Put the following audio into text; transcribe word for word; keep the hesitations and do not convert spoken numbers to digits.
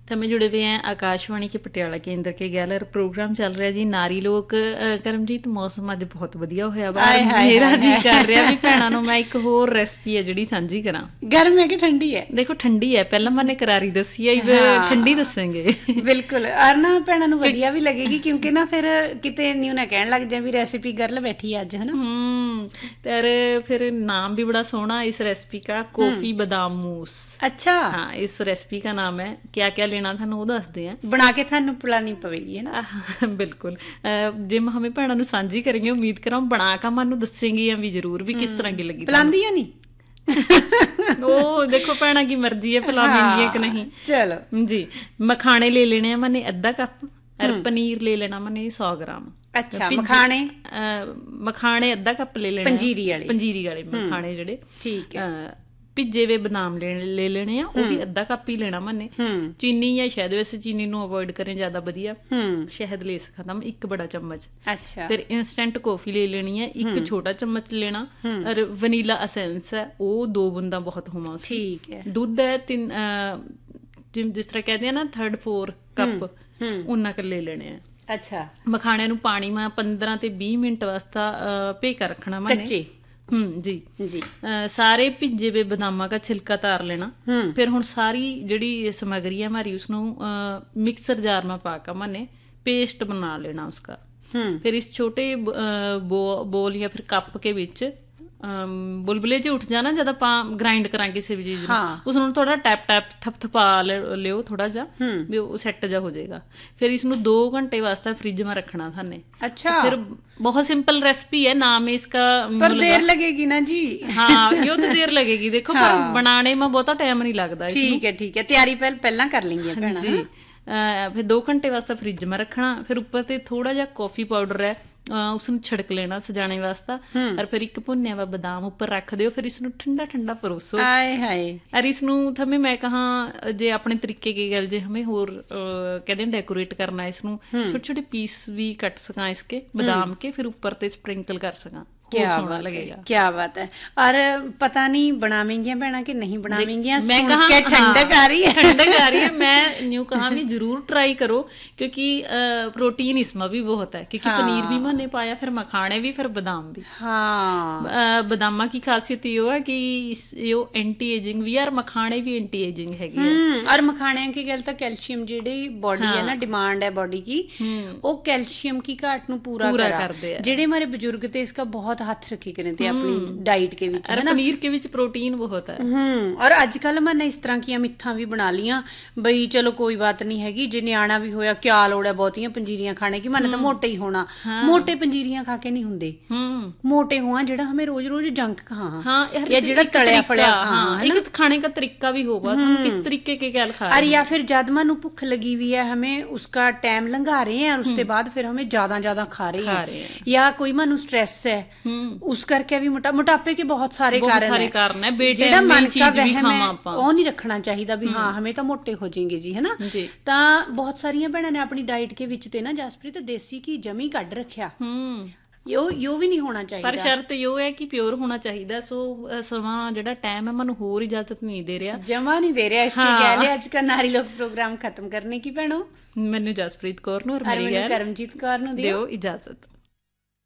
हमें जुड़े हुए हैं आकाशवाणी के पटियाला केंद्र के गैलर प्रोग्राम चल रहा जी नारी लोक। करमजीत मौसम अज बहुत वधिया होया वा, मेरा जी कर रहा भी भैणां नूं मैं एक होर रेसिपी है जिहड़ी सांझी करां। गर्म है कि ठंडी है? देखो ठंडी है, पहला मैंने करारी दसी है, हाँ। ठंडी दसेंगे बिल्कुल। और ना भैणां नूं वधिया भी लगेगी क्योंकि ना फिर किते न्यू ना कहण लग जाए भी रेसिपी गर्ल बैठी है अज, है ना। हम्म तर फिर नाम भी बड़ा सोहना इस रेसिपी का, कॉफी बादाम मूस। अच्छा हाँ, इस रेसिपी का नाम है। क्या क्या लेना थानू वो दसदे हैं, बना के थानू पिलानी पवेगी, है ना। बिल्कुल। जे हमें भैणां नूं सांझी करेंगे, उम्मीद करा बना के मानू दसेंगी भी जरूर भी किस तरह की लगी। पिलांदी है नहीं ओ देखो भैणां की मर्जी है पिलावेंगी है कि नहीं। चलो जी। मखाने ले लेने मैंने अद्धा कप और पनीर ले लेना मैंने सौ ग्राम। अच्छा, मखाने मखाने अद्धा कप ले लेने, पंजीरी वाले पंजीरी वाले मखाने जेडे, ठीक है। भिजे वे बादाम ले ले लेने आ, वो भी अद्धा कप ही लेना मैंने। चीनी या शहद, वैसे चीनी नूं अवॉइड करें ज्यादा वधिया, शहद ले सकता मैं एक बड़ा चम्मच। अच्छा। फिर इंस्टेंट कॉफी ले लेनी है, एक छोटा चम्मच लेना। और वनीला एसेंस है वो दो बूंदा बहुत होना, ठीक है। दूध है तीन, जिस तरह कहते हैं ना थर्ड फोर कप, उन्ना कर ले लेने हैं। अच्छा। मखाने नूं पानी में पंद्रह ते बीस मिनट वास्ता भे कर रखना मैंने, कच्चे। हम्म जी जी। आ, सारे भिजे हुए बादामा का छिलका तार लेना। फिर हुण सारी जिहड़ी सामग्री है हमारी उसनों मिक्सर जार में पाकर मैंने पेस्ट बना लेना उसका। फिर इस छोटे बो बोल या फिर कप के विच बुलबुले जे उठ जाना जब आप ग्राइंड करा किसी भी चीज, हाँ। उसनों थोड़ा टैप टैप थपथपा लियो थोड़ा जा, भी वो सैट जा हो जाएगा। फिर इसनों दो घंटे वास्ते फ्रिज में रखना थाने। अच्छा। फिर बहुत सिंपल रेसिपी है, नाम है इसका। पर देर लगेगी ना जी। हाँ, यो तो देर लगेगी देखो, हाँ। पर बनाने में बहुता टाइम नहीं लगता। ठीक है ठीक है, तैयारी पहले पहला कर लेंगे भैणा जी। आ, फिर दो घंटे वास्ते फ्रिज में रखना। फिर उपर ते थोड़ा जा कॉफी पाउडर है उसनों छिड़क लेना सजाने वास्ता। और फिर एक भुन्या वा बादाम उपर रख दियो। फिर इसनों ठंडा ठंडा परोसो। आए हाय। और इसनों थमे मैं कहा जे अपने तरीके की गल जे हमें होर कहते हैं डेकोरेट करना, इसनों छोटे छोटे पीस भी कट सका इसके बादाम के, फिर ऊपर ते स्प्रिंकल कर सका। क्या बात लगेगा, क्या बात है। और पता नहीं बनावेंगी भैणा कि नहीं बनावेंगी, मैं कहा ठंडक आ रही है, ठंडक आ रही है। मैं न्यू कहा भी जरूर ट्राई करो क्योंकि प्रोटीन इसमें भी बहुत है, क्योंकि हाँ। पनीर भी मैंने पाया, फिर मखाने भी, फिर बादाम भी। हाँ। बादामा की खासियत ये है कि यो एंटी एजिंग भी है और मखाने भी एंटी एजिंग है। और मखाने की गल तो कैल्शियम जी बॉडी है ना, डिमांड है बॉडी की, वो कैल्शियम की घाट नूं पूरा करदे है। जेडे हमारे बुजुर्ग थे इसका बहुत हाथ रखी करें थे अपनी डाइट के विच, है ना। पनीर के विच प्रोटीन बहुत है। हम्म और अजकल मैंने इस तरह की मिथां भी बना लिया बई चलो कोई बात नहीं हैगी, जे न्याणा भी होया क्या लोड़ है बहुतियां पंजीरियां खाने की, मैंने तो मोटे ही होना। हाँ। मोटे पंजीरियां खा के नहीं हुंदे, मोटे हुआ जेड़ा हमें रोज रोज जंक खा, हाँ, या जेड़ा तलिया फलिया खा, एक खाने का तरीका भी होगा, हम किस तरीके के क्या खा रहे हैं। या फिर जद मानू भुख लगी हुई है, हमें उसका टाइम लंघा रहे हैं और उसके बाद फिर हमें ज्यादा ज्यादा खा रहे हैं, या कोई मानू स्ट्रेस है उस करके भी मोटा मोटापे के बहुत सारे बहुत कारण सारे है। कारण है। बेटे जेड़ा मन का वहम है वो नहीं रखना चाहिए भी हाँ हमें तो मोटे हो जाएंगे जी, है ना। तो बहुत सारिया भैणा ने अपनी डाइट के विच ते ना जसप्रीत देसी घी जमी कढ़ रखिया, यो यो भी नहीं होना चाहिए। पर शर्त यो है कि प्योर होना चाहिए। सो समा जेड़ा टाइम है मैनू होर इजाजत नहीं दे रहा, जमा नहीं दे रहा। इसकी गल है आज का नारी लोक प्रोग्राम खत्म करने की भैणो। मैनू जसप्रीत कौर नूं और मेरी करमजीत कौर नूं दियो इजाजत।